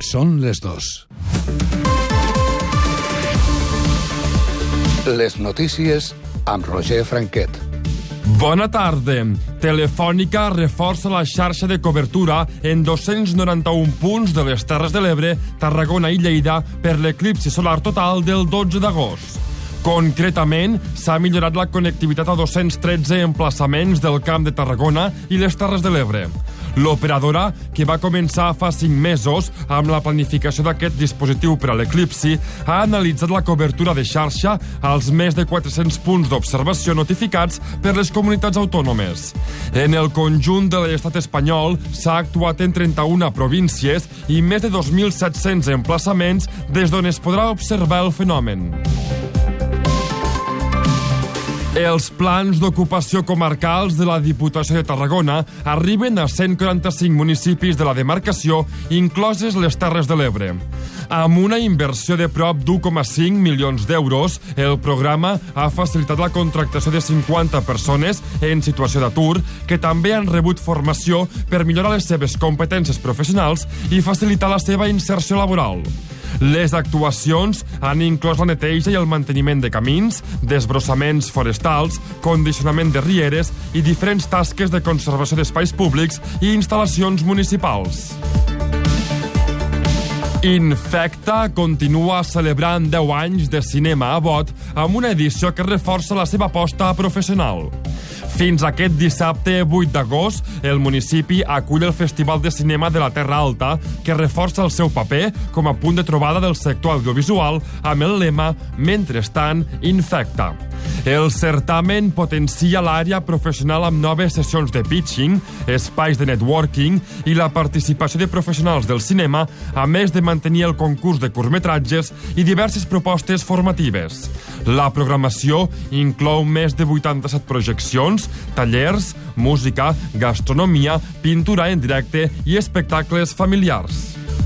Són les 2. Les notícies amb Roger Franquet. Bona tarda. Telefònica reforça la xarxa de cobertura en 291 punts de les Terres de l'Ebre, Tarragona i Lleida per l'eclipsi solar total del 12 d'agost. Concretament, s'ha millorat la connectivitat a 213 emplaçaments del Camp de Tarragona i les Terres de l'Ebre. L'operadora, que va començar fa 5 mesos amb la planificació d'aquest dispositiu per a l'eclipsi, ha analitzat la cobertura de xarxa als més de 400 punts d'observació notificats per les comunitats autònomes. En el conjunt de l'estat espanyol s'ha actuat en 31 províncies i més de 2.700 emplaçaments des d'on es podrà observar el fenomen. Els plans d'ocupació comarcals de la Diputació de Tarragona arriben a 145 municipis de la demarcació, incloses les Terres de l'Ebre. Amb una inversió de prop d'1,5 milions d'euros, el programa ha facilitat la contractació de 50 persones en situació d'atur que també han rebut formació per millorar les seves competències professionals i facilitar la seva inserció laboral. Les actuacions han inclòs la neteja i el manteniment de camins, desbrossaments forestals, condicionament de rieres i diferents tasques de conservació d'espais públics i instal·lacions municipals. Infecta continua celebrant 10 anys de cinema a Bot amb una edició que reforça la seva aposta professional. Fins aquest dissabte 8 d'agost, el municipi acull el Festival de Cinema de la Terra Alta, que reforça el seu paper com a punt de trobada del sector audiovisual amb el lema «Mentrestant, infecta». El certamen potencia l'àrea professional amb noves sessions de pitching, espais de networking i la participació de professionals del cinema, a més de mantenir el concurs de curtmetratges i diverses propostes formatives. La programació inclou més de 87 projeccions, tallers, música, gastronomia, pintura en directe i espectacles familiars.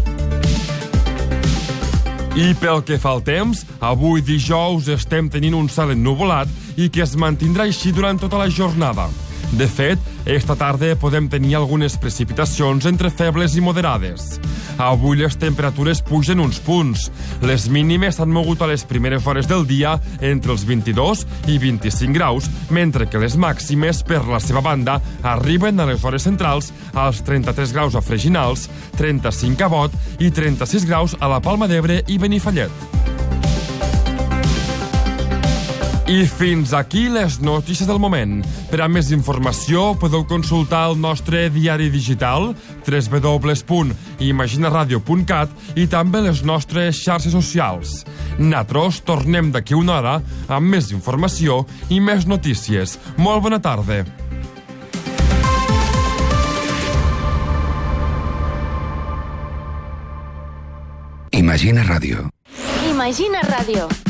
I pel que fa al temps, avui dijous estem tenint un cel ennuvolat i que es mantindrà així durant tota la jornada. De fet, esta tarda podem tenir algunes precipitacions entre febles i moderades. Avui les temperatures pugen uns punts. Les mínimes s'han mogut a les primeres hores del dia entre els 22 i 25 graus, mentre que les màximes, per la seva banda, arriben a les hores centrals als 33 graus a Freginals, 35 a Bot i 36 graus a la Palma d'Ebre i Benifallet. I fins aquí les notícies del moment. Per a més informació podeu consultar el nostre diari digital www.imaginaradio.cat i també les nostres xarxes socials. Nosaltres tornem d'aquí una hora amb més informació i més notícies. Molt bona tarda. Imagina Ràdio. Imagina Ràdio.